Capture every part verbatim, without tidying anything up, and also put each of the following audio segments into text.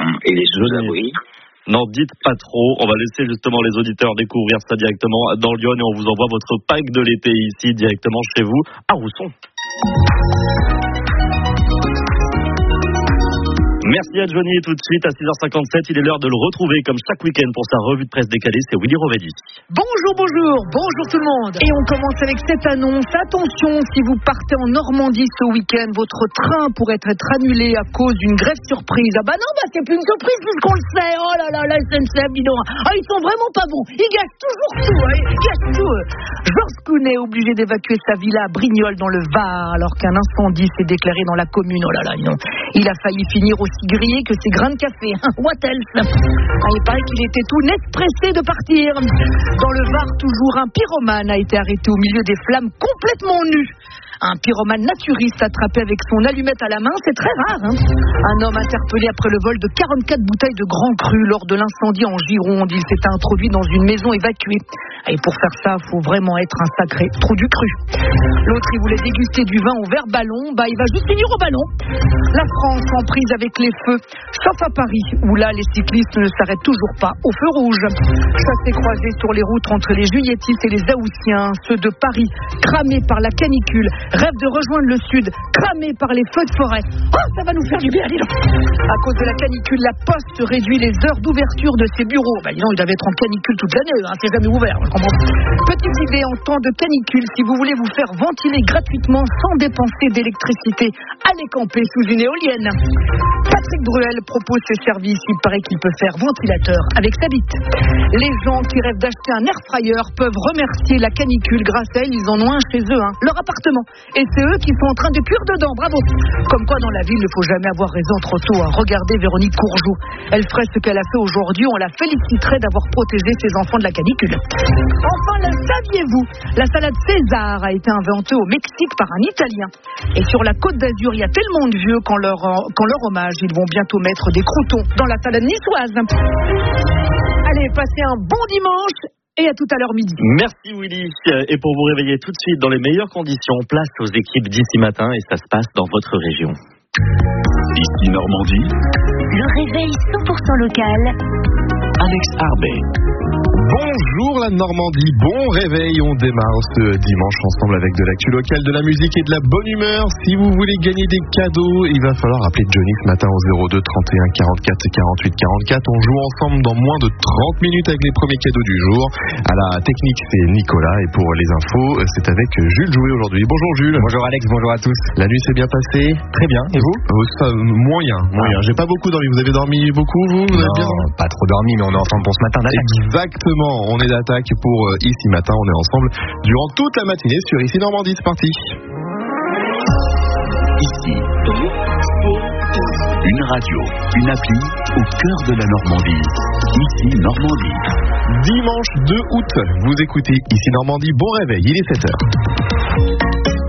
et les sous-abris. N'en dites pas trop, on va laisser justement les auditeurs découvrir ça directement dans Lyon et on vous envoie votre pack de l'été ici directement chez vous à Rousson. Merci à Johnny et tout de suite à six heures cinquante-sept, il est l'heure de le retrouver comme chaque week-end pour sa revue de presse décalée, c'est Willy Rovelli. Bonjour, bonjour, bonjour tout le monde. Et on commence avec cette annonce. Attention, si vous partez en Normandie ce week-end, votre train pourrait être annulé à cause d'une grève surprise. Ah bah non, bah c'est plus une surprise puisqu'on le sait. Oh là là, la S N C F, dis donc. Ah, ils sont vraiment pas bons. Ils gâchent toujours tout, hein. Ils gâchent tout. Georges Clooney est obligé d'évacuer sa villa à Brignoles dans le Var alors qu'un incendie s'est déclaré dans la commune. Oh là là, non. Il a failli finir aussi grillé que ses grains de café. What else? Ah, il paraît qu'il était tout net pressé de partir. Dans le Var, toujours un pyromane a été arrêté au milieu des flammes complètement nu. Un pyromane naturiste attrapé avec son allumette à la main, c'est très rare. Hein, un homme interpellé après le vol de quarante-quatre bouteilles de Grand Cru lors de l'incendie en Gironde. Il s'est introduit dans une maison évacuée. Et pour faire ça, il faut vraiment être un sacré trou du cru. L'autre, il voulait déguster du vin au verre ballon. Bah, il va juste finir au ballon. La France en prise avec les feux, sauf à Paris, où là, les cyclistes ne s'arrêtent toujours pas au feu rouge. Chassés croisés sur les routes entre les juilletistes et les Haussiens. Ceux de Paris, cramés par la canicule, rêvent de rejoindre le sud, cramés par les feux de forêt. Oh, ça va nous faire du bien, dis donc. À cause de la canicule, la Poste réduit les heures d'ouverture de ses bureaux. Bah, dis donc, il devait être en canicule toute l'année, hein, c'est jamais ouvert. Je comprends. Petite idée en temps de canicule, si vous voulez vous faire ventiler gratuitement sans dépenser d'électricité, allez camper sous une éolienne. Patrick Bruel propose ses services. Il paraît qu'il peut faire ventilateur avec sa bite. Les gens qui rêvent d'acheter un air fryer peuvent remercier la canicule. Grâce à elle, ils en ont un chez eux, hein, leur appartement. Et c'est eux qui sont en train de cuire dedans. Bravo. Comme quoi, dans la vie, il ne faut jamais avoir raison trop tôt. Hein. Regardez Véronique Courgeot. Elle ferait ce qu'elle a fait aujourd'hui. On la féliciterait d'avoir protégé ses enfants de la canicule. Enfin, la saviez-vous? La salade César a été inventée au Mexique par un Italien. Et sur la Côte d'Azur, il y a tellement de vieux qu'en leur, qu'en leur hommage, ils vont bientôt mettre des croûtons dans la salade niçoise. Allez, passez un bon dimanche et à tout à l'heure midi. Merci Willy. Et pour vous réveiller tout de suite dans les meilleures conditions, place aux équipes d'ici matin et ça se passe dans votre région. Ici Normandie. Le réveil cent pour cent local. Alex Arbet. Bonjour la Normandie, bon réveil, on démarre ce dimanche ensemble avec de l'actu locale, de la musique et de la bonne humeur. Si vous voulez gagner des cadeaux, il va falloir appeler Johnny ce matin au zéro deux trente et un quarante-quatre quarante-huit quarante-quatre. On joue ensemble dans moins de trente minutes avec les premiers cadeaux du jour. À la technique, c'est Nicolas et pour les infos, c'est avec Jules Jouet aujourd'hui. Bonjour Jules. Bonjour Alex, bonjour à tous. La nuit s'est bien passée? Très bien, et vous? euh, ça, Moyen, moyen. Ah. J'ai pas beaucoup dormi, vous avez dormi beaucoup vous, vous Non, avez bien dormi? Pas trop dormi, mais on est ensemble pour ce matin d'attaque. Exactement, on est d'attaque pour euh, Ici Matin, on est ensemble durant toute la matinée sur Ici Normandie, c'est parti. Ici, une radio, une appli au cœur de la Normandie. Ici Normandie. Dimanche deux août, vous écoutez Ici Normandie, bon réveil, il est sept heures.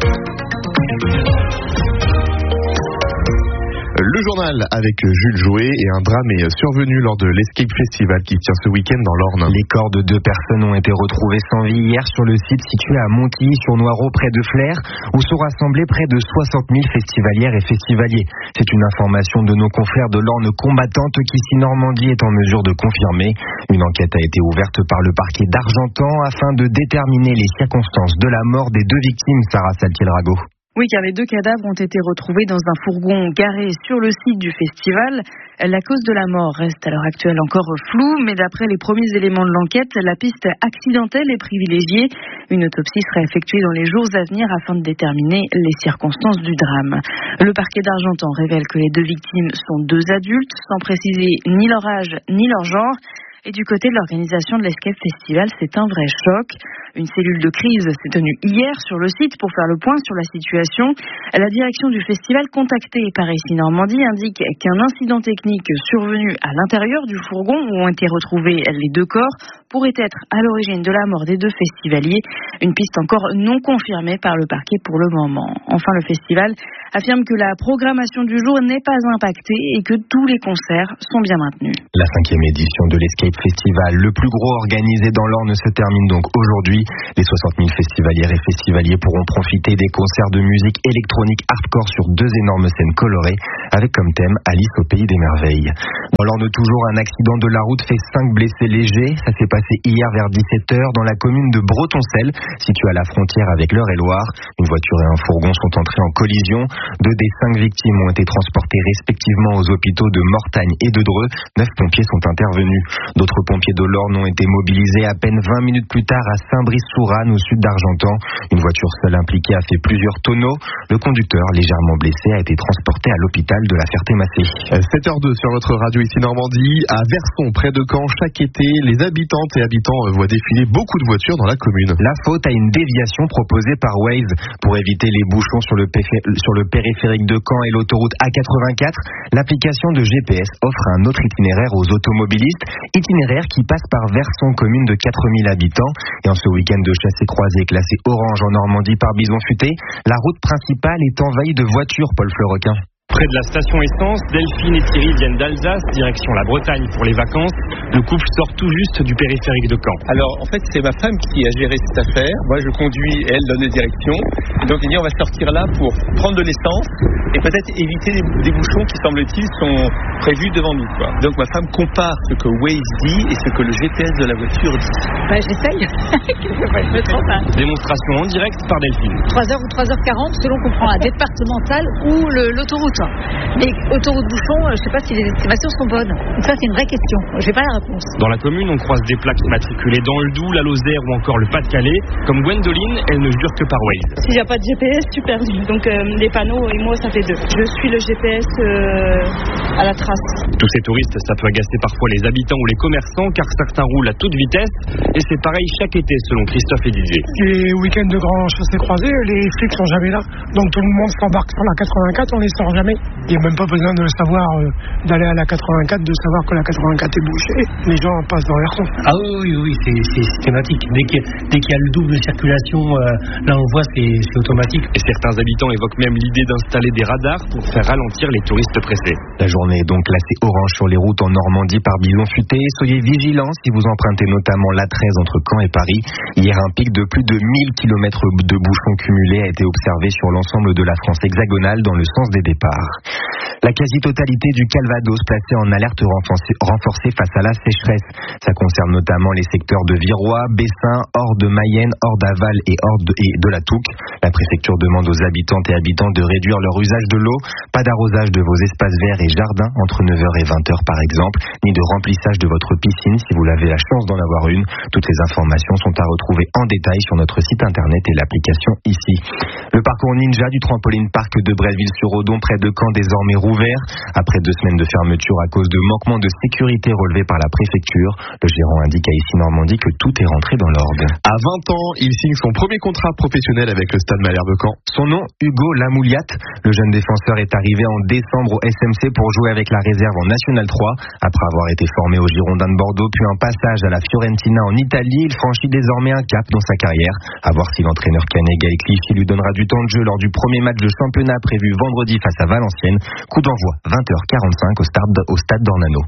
Le journal avec Jules Jouet et un drame est survenu lors de l'Escape Festival qui tient ce week-end dans l'Orne. Les corps de deux personnes ont été retrouvés sans vie hier sur le site situé à Montilly-sur-Noireau près de Flers où sont rassemblés près de soixante mille festivalières et festivaliers. C'est une information de nos confrères de l'Orne combattante qu'Ici Normandie est en mesure de confirmer. Une enquête a été ouverte par le parquet d'Argentan afin de déterminer les circonstances de la mort des deux victimes, Sarah Saltiel-Rago. Oui, car les deux cadavres ont été retrouvés dans un fourgon garé sur le site du festival. La cause de la mort reste à l'heure actuelle encore floue, mais d'après les premiers éléments de l'enquête, la piste accidentelle est privilégiée. Une autopsie sera effectuée dans les jours à venir afin de déterminer les circonstances du drame. Le parquet d'Argentan révèle que les deux victimes sont deux adultes, sans préciser ni leur âge ni leur genre. Et du côté de l'organisation de l'Escape Festival, c'est un vrai choc. Une cellule de crise s'est tenue hier sur le site pour faire le point sur la situation. La direction du festival, contactée par Ici Normandie, indique qu'un incident technique survenu à l'intérieur du fourgon où ont été retrouvés les deux corps pourrait être à l'origine de la mort des deux festivaliers. Une piste encore non confirmée par le parquet pour le moment. Enfin, le festival affirme que la programmation du jour n'est pas impactée et que tous les concerts sont bien maintenus. La cinquième édition de l'Escape Festival, le plus gros organisé dans l'Orne, se termine donc aujourd'hui. Les soixante mille festivalières et festivaliers pourront profiter des concerts de musique électronique hardcore sur deux énormes scènes colorées, avec comme thème Alice au pays des merveilles. Dans l'Orne, toujours un accident de la route fait cinq blessés légers. Ça s'est passé hier vers dix-sept heures dans la commune de Bretoncelle, située à la frontière avec l'Eure-et-Loire. Une voiture et un fourgon sont entrés en collision. Deux des cinq victimes ont été transportées respectivement aux hôpitaux de Mortagne et de Dreux. Neuf pompiers sont intervenus. D'autres pompiers de l'Orne ont été mobilisés à peine vingt minutes plus tard à Saint-Brice-Sourane, au sud d'Argentan. Une voiture seule impliquée a fait plusieurs tonneaux. Le conducteur, légèrement blessé, a été transporté à l'hôpital de la Ferté-Macé. sept heures zéro deux sur votre radio ici Normandie. À Verson, près de Caen, chaque été, les habitantes et habitants voient défiler beaucoup de voitures dans la commune. La faute à une déviation proposée par Waze pour éviter les bouchons sur le, péfé- sur le périphérique de Caen et l'autoroute A quatre-vingt-quatre. L'application de G P S offre un autre itinéraire aux automobilistes, itinéraire qui passe par Verson, commune de quatre mille habitants. Et en ce week-end de chasse et croisée classé orange en Normandie par Bison Futé, la route principale est envahie de voitures, Paul Fleurequin. Près de la station essence, Delphine et Thierry viennent d'Alsace, direction la Bretagne pour les vacances. Le couple sort tout juste du périphérique de Caen. Alors, en fait, c'est ma femme qui a géré cette affaire. Moi, je conduis et elle donne les directions. Donc, il dit, on va sortir là pour prendre de l'essence et peut-être éviter des, des bouchons qui, semble-t-il, sont prévus devant nous, quoi. Donc, ma femme compare ce que Waze dit et ce que le G P S de la voiture dit. Bah, j'essaye. Je me trompe, hein. Démonstration en direct par Delphine. trois heures ou trois heures quarante, selon qu'on prend la départementale ou le, l'autoroute. Mais autoroute bouchon, je ne sais pas si les estimations sont bonnes. Donc ça, c'est une vraie question. Je n'ai pas la réponse. Dans la commune, on croise des plaques immatriculées dans le Doubs, la Lozère ou encore le Pas-de-Calais. Comme Gwendoline, elle ne jure que par Waze. Si il n'y a pas de G P S, tu perds. Donc euh, les panneaux et moi, ça fait deux. Je suis le G P S euh, à la trace. Tous ces touristes, ça peut agacer parfois les habitants ou les commerçants, car certains roulent à toute vitesse. Et c'est pareil chaque été, selon Christophe et Didier. Les week-ends de grands chassés croisés, les flics sont jamais là. Donc tout le monde s'embarque sur la quatre-vingt-quatre, on les sort jamais. Il n'y a même pas besoin de savoir, euh, d'aller à la quatre-vingt-quatre, de savoir que la quatre-vingt-quatre est bouchée. Les gens passent dans Verson. Ah oui, oui, oui, c'est, c'est systématique. Dès qu'il, y a, dès qu'il y a le double circulation, euh, là on voit, c'est, c'est automatique. Et certains habitants évoquent même l'idée d'installer des radars pour faire ralentir les touristes pressés. La journée est donc classée orange sur les routes en Normandie par Bison Futé. Soyez vigilants si vous empruntez notamment l'A treize entre Caen et Paris. Hier, un pic de plus de mille kilomètres de bouchons cumulés a été observé sur l'ensemble de la France hexagonale dans le sens des départs. La quasi-totalité du Calvados placée en alerte renforcée face à la sécheresse. Ça concerne notamment les secteurs de Virois, Bessin, Hors de Mayenne, Hors d'Aval et Hors de, et de la Touque. La préfecture demande aux habitantes et habitants de réduire leur usage de l'eau. Pas d'arrosage de vos espaces verts et jardins entre neuf heures et vingt heures par exemple, ni de remplissage de votre piscine si vous avez la chance d'en avoir une. Toutes les informations sont à retrouver en détail sur notre site internet et l'application ici. Le parcours ninja du trampoline parc de Breville-sur-Odon près de Caen désormais rouvert. Après deux semaines de fermeture à cause de manquements de sécurité relevés par la préfecture, le gérant indique à ici Normandie que tout est rentré dans l'ordre. À vingt ans, il signe son premier contrat professionnel avec le Stade Malherbe Caen. Son nom, Hugo Lamouliat. Le jeune défenseur est arrivé en décembre au S M C pour jouer avec la réserve en National trois. Après avoir été formé au Girondins de Bordeaux, puis un passage à la Fiorentina en Italie, il franchit désormais un cap dans sa carrière. À voir si l'entraîneur canet Gaël Clichy lui donnera du temps de jeu lors du premier match de championnat prévu vendredi face à Valenciennes. Coup d'envoi vingt heures quarante-cinq au stade, au stade d'Ornano.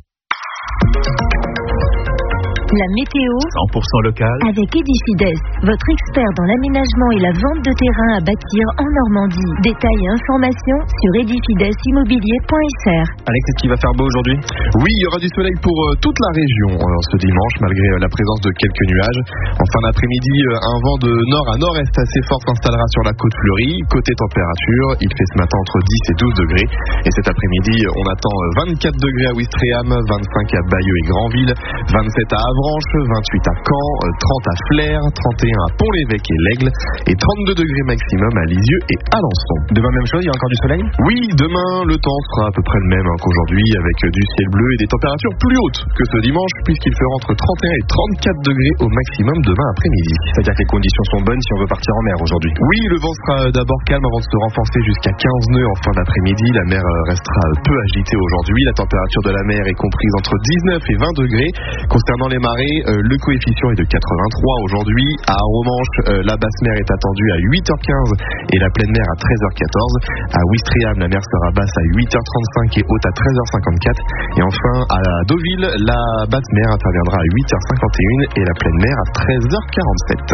La météo cent pour cent local avec Edifides, votre expert dans l'aménagement et la vente de terrain à bâtir en Normandie. Détails et informations sur edifides immobilier point f r. Alex, est-ce qu'il va faire beau aujourd'hui? Oui, il y aura du soleil pour euh, toute la région euh, ce dimanche, malgré euh, la présence de quelques nuages. En fin d'après-midi, euh, un vent de nord à nord-est assez fort s'installera sur la côte fleurie. Côté température, il fait ce matin entre dix et douze degrés. Et cet après-midi, on attend vingt-quatre degrés à Ouistreham, vingt-cinq à Bayeux et Granville, vingt-sept à Avranches, vingt-huit à Caen, trente à Flers, trente et un à Pont-l'Évêque et l'Aigle et trente-deux degrés maximum à Lisieux et Alençon. Demain, même chose, il y a encore du soleil? Oui, demain, le temps sera à peu près le même hein, qu'aujourd'hui, avec du ciel bleu et des températures plus hautes que ce dimanche, puisqu'il fera entre trente et un et trente-quatre degrés au maximum demain après-midi. C'est-à-dire que les conditions sont bonnes si on veut partir en mer aujourd'hui? Oui, le vent sera d'abord calme avant de se renforcer jusqu'à quinze nœuds en fin d'après-midi. La mer restera peu agitée aujourd'hui. La température de la mer est comprise entre dix-neuf et vingt degrés. Concernant les marins, démarrer. Euh, le coefficient est de quatre-vingt-trois aujourd'hui. À Romanche, euh, la basse mer est attendue à huit heures quinze et la pleine mer à treize heures quatorze. À Ouistreham, la mer sera basse à huit heures trente-cinq et haute à treize heures cinquante-quatre. Et enfin, à Deauville, la basse mer interviendra à huit heures cinquante et un et la pleine mer à treize heures quarante-sept.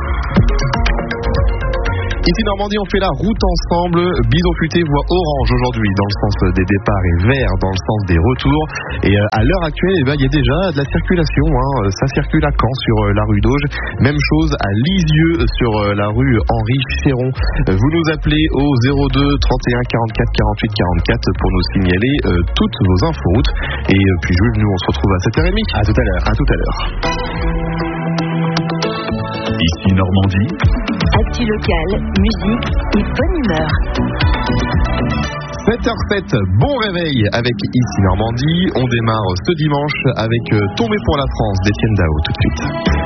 Ici Normandie, on fait la route ensemble. Bison futé voit orange aujourd'hui dans le sens des départs et vert dans le sens des retours. Et à l'heure actuelle, eh ben, il y a déjà de la circulation. Hein. Ça circule à Caen sur la rue d'Auge. Même chose à Lisieux sur la rue Henri Chéron. Vous nous appelez au zéro deux trente et un quarante-quatre quarante-huit quarante-quatre pour nous signaler euh, toutes vos inforoutes. Et euh, puis Jules, nous on se retrouve à sept heures trente. À tout à l'heure. À tout à l'heure. Ici Normandie. Actu locale, musique et bonne humeur. sept heures sept, bon réveil avec Ici Normandie. On démarre ce dimanche avec Tomber pour la France d'Étienne Dao tout de suite.